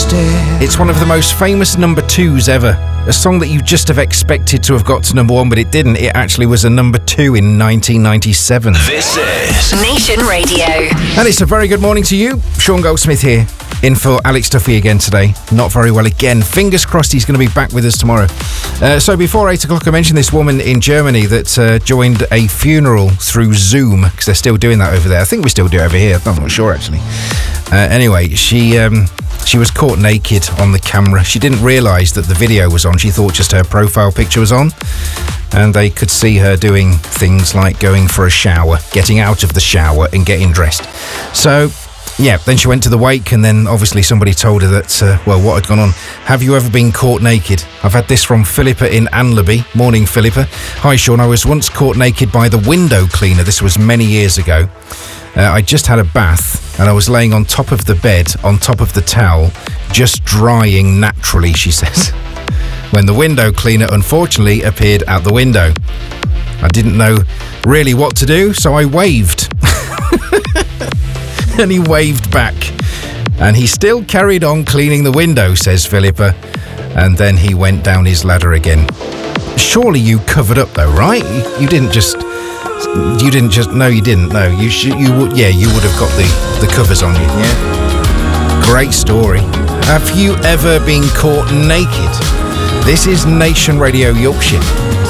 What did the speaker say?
It's one of the most famous number twos ever. A song that you just have expected to have got to number one, but it didn't. It actually was a number two in 1997. This is Nation Radio. And it's a very good morning to you. Sean Goldsmith here, in for Alex Duffy again today. Not very well again. Fingers crossed he's going to be back with us tomorrow. So before 8 o'clock, I mentioned this woman in Germany that joined a funeral through Zoom, because they're still doing that over there. I think we still do it over here. I'm not sure, actually. Anyway, she was caught naked on the camera. She didn't realise that the video was on. She thought just her profile picture was on. And they could see her doing things like going for a shower, getting out of the shower and getting dressed. So, yeah, then she went to the wake, and then obviously somebody told her that, what had gone on. Have you ever been caught naked? I've had this from Philippa in Anlaby. Morning, Philippa. Hi, Sean. I was once caught naked by the window cleaner. This was many years ago. I just had a bath and I was laying on top of the bed, on top of the towel, just drying naturally, she says, when the window cleaner unfortunately appeared at the window. I didn't know really what to do, so I waved. And he waved back. And he still carried on cleaning the window, says Philippa. And then he went down his ladder again. Surely you covered up though, right? You didn't just... No, you didn't. No, you would have got the covers on you. Yeah. Great story. Have you ever been caught naked? This is Nation Radio Yorkshire.